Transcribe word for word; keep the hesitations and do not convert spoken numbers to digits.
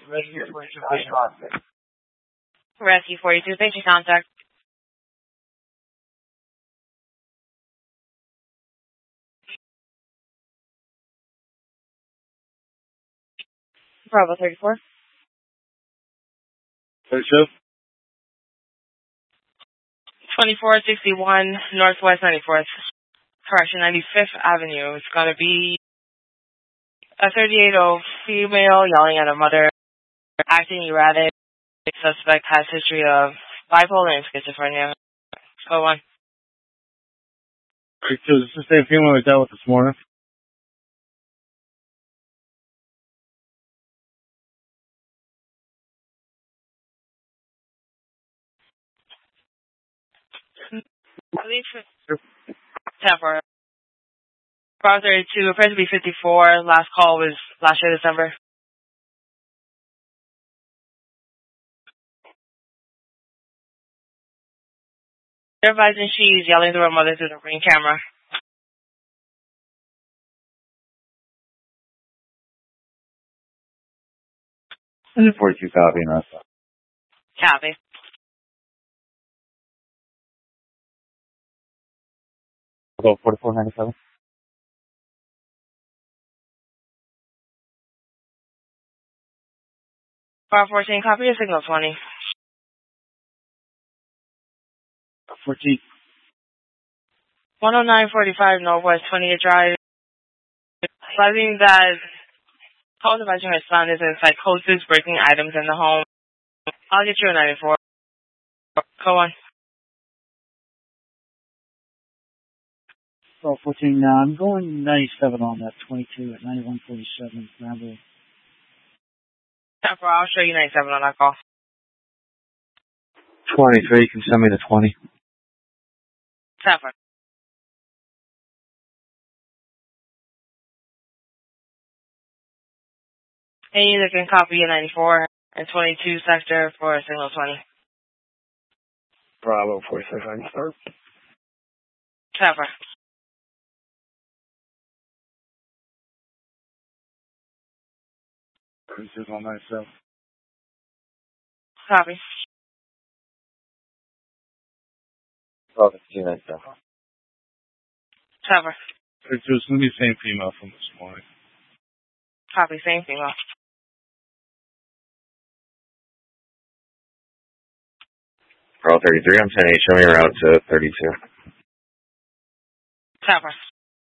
Rescue forty-two, patient contact. Rescue forty-two, patient contact. Bravo thirty-four. thirty-two. twenty-four sixty-one Northwest ninety-fourth. Correction, ninety-fifth Avenue. It's going to be a thirty-eight-year-old female yelling at her mother, acting erratic. Suspect has history of bipolar and schizophrenia. Oh, one. thirty-two, is this the same female we dealt with this morning? ten four. Bravo thirty-two, appears to be fifty-four. Last call was last year, December. They're advising she's yelling to her mother through the ring camera. forty-two copy and rest. Copy. I'll go forty-four ninety-seven. Bravo fourteen, copy your signal twenty. fourteen. one oh nine forty-five Northwest twentieth Drive. Advising that call advising her son is in psychosis, breaking items in the home. I'll get you a ninety-four. Go on. Oh, fourteen, uh, I'm going ninety-seven on that twenty-two at ninety-one forty-seven. Bravo. ten four, I'll show you ninety-seven on that call. twenty-three, you can send me the twenty. ten four. And you can copy a ninety-four and twenty-two sector for signal twenty. Bravo forty-six, I can start. ten four. thirty-two on ninety-seven. Copy. Bravo fifteen ninety-seven. ten four. thirty-two, it's going to be the same female from this morning. Copy, same female. Bravo thirty-three, I'm ten eight, show me around to thirty-two. ten four.